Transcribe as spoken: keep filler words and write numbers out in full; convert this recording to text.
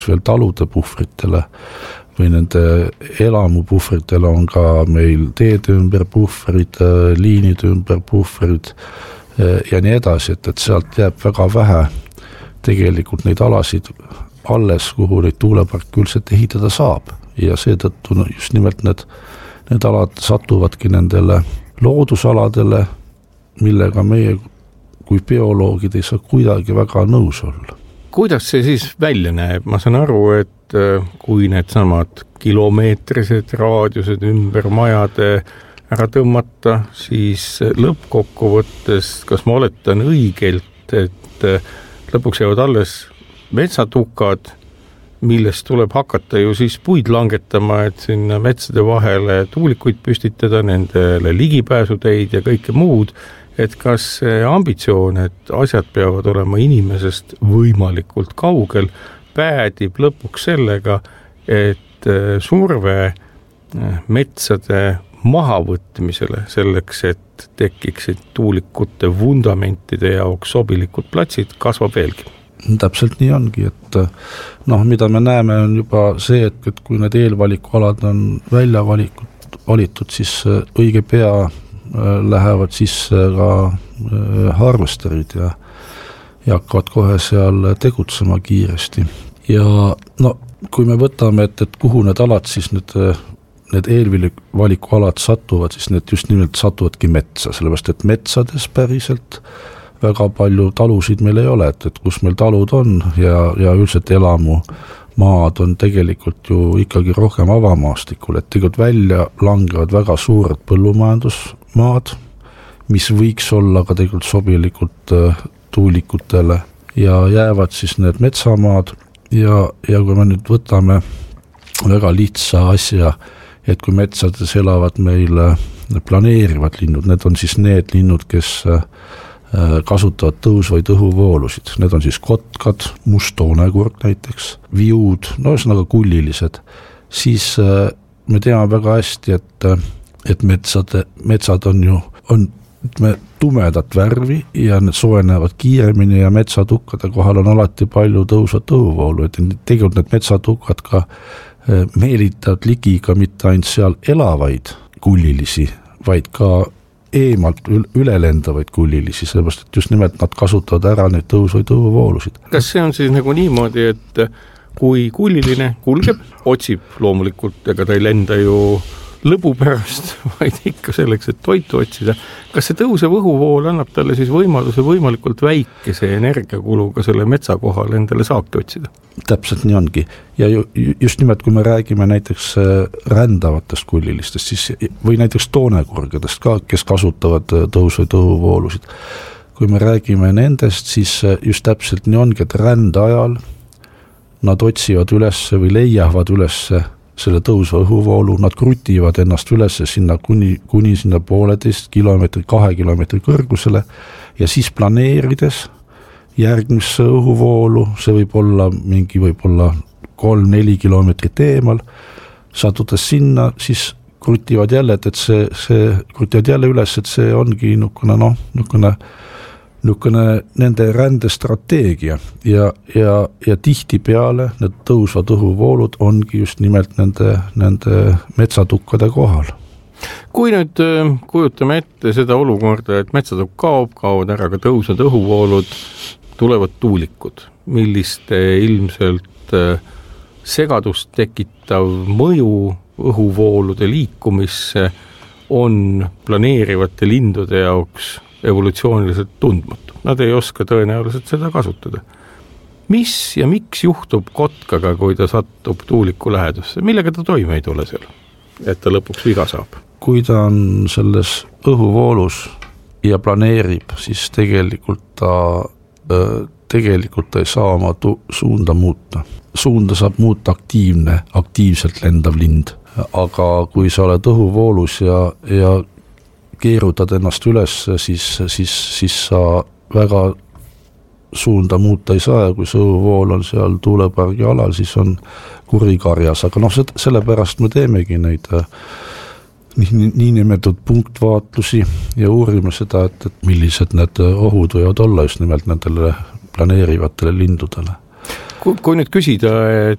veel talude puhvritele või nende elamupuhvritele on ka meil teede ümber puhvrid, liinide ümber puhvrid ja nii edasi, et, et sealt jääb väga vähe tegelikult neid alasid alles, kuhu neid tuuleparke üldiselt ehitada saab ja seetõttu no, just nimelt need, need alad satuvadki nendele loodusaladele, millega meie kui bioloogid ei saa kuidagi väga nõus olla. Kuidas see siis välja näeb? Ma saan aru, et kui need samad kilomeetrised raadiused ümber majade ära tõmmata, siis lõppkokkuvõttes, kas ma oletan õigelt, et lõpuks jäävad alles metsatukad, millest tuleb hakata ju siis puid langetama, et sinna metsade vahele tuulikuid püstitada, nendele ligipääsuteid ja kõike muud, et kas ambitsioon, et asjad peavad olema inimesest võimalikult kaugel, päädib lõpuks sellega, et surve metsade mahavõtmisele selleks, et tekiksid tuulikute vundamentide jaoks sobilikud platsid, kasvab veelgi. Täpselt nii ongi, et noh, mida me näeme on juba see, et, et kui need eelvalikualad on välja valikud, valitud, siis õige pea lähevad sisse ka harvesterid ja, ja hakkavad kohe seal tegutsema kiiresti. Ja no, kui me võtame, et, et kuhu need alad siis need, need eelvalikualad satuvad, siis need just nimelt satuvadki metsa, sellepärast et metsades päriselt väga palju talusid meil ei ole, et, et kus meil talud on ja, ja üldiselt elamu maad on tegelikult ju ikkagi rohkem avamaastikul, et tegelikult välja langevad väga suured põllumajandusmaad, mis võiks olla ka tegelikult sobilikult tuulikutele ja jäävad siis need metsamaad ja, ja kui me nüüd võtame väga lihtsa asja, et kui metsades elavad meil planeerivad linnud, need on siis need linnud, kes kasutavad tõusvaid õhuvoolusid. Need on siis kotkad, must toonekurg näiteks, viud, no ühesõnaga kullilised. Siis me teame väga hästi, et, et metsad, metsad on ju on, me, tumedat värvi ja need soojenevad kiiremini ja metsatukkade kohal on alati palju tõusvat õhuvoolu. Et tegelikult need metsatukkad ka meelitavad ligi ka mitte ainult seal elavaid kullilisi, vaid ka eemalt üle lendavaid kullilisi, sellepärast, et just nimelt nad kasutavad ära neid tõusvaid õhuvoolusid. Kas see on siis nagu niimoodi, et kui kulliline kulgeb, otsib loomulikult, ega ta ei lenda ju lõbu pärast, vaid ikka selleks, et toitu otsida. Kas see tõusev õhuvool annab talle siis võimaluse võimalikult väikese energiakuluga selle metsa kohal endale saaki otsida? Täpselt nii ongi. Ja ju, just nimelt, kui me räägime näiteks rändavatest kullilistest, siis, või näiteks toonekurgedest ka, kes kasutavad tõusvaid õhuvoolusid. Kui me räägime nendest, siis just täpselt nii ongi, et rände ajal nad otsivad üles või leiavad üles selle tõusva õhuvoolu, nad krutivad ennast üles sinna kuni, kuni sinna pooleteist kilomeetri, kahe kilomeetri kõrgusele ja siis planeerides järgmisse õhuvoolu, see võib olla mingi võib-olla kolm-neli kilomeetrit eemal, satudes sinna, siis krutivad jälle, et, et see, see krutivad jälle üles, et see ongi nukune, noh, nukune nukune nende rändestrateegia ja, ja, ja tihti peale need tõusvad õhuvoolud ongi just nimelt nende, nende metsatukkade kohal. Kui nüüd kujutame ette seda olukorda, et metsatukk kaob, kaovad ära ka tõusvad õhuvoolud, tulevad tuulikud, milliste ilmselt segadust tekitav mõju õhuvoolude liikumisse on planeerivate lindude jaoks evolutsiooniliselt tundmatu. Nad ei oska tõenäoliselt seda kasutada. Mis ja miks juhtub kotkaga, kui ta satub tuuliku lähedusse? Millega ta toime ei tule seal, et ta lõpuks viga saab? Kui ta on selles õhuvoolus ja planeerib, siis tegelikult ta, tegelikult ta ei saa oma tu- suunda muuta. Suunda saab muuta aktiivne, aktiivselt lendav lind. Aga kui sa oled õhuvoolus ja, ja keerutad ennast üles, siis, siis, siis sa väga suunda muuta ei saa ja kui see õhuvool on seal tuulepargi alal, siis on kurikarjas, aga noh, sellepärast me teemegi neid nii, nii nimetatud punktvaatlusi ja uurime seda, et, et millised need ohud võivad olla just nimelt nendele planeerivatele lindudele. kui nüüd küsida, et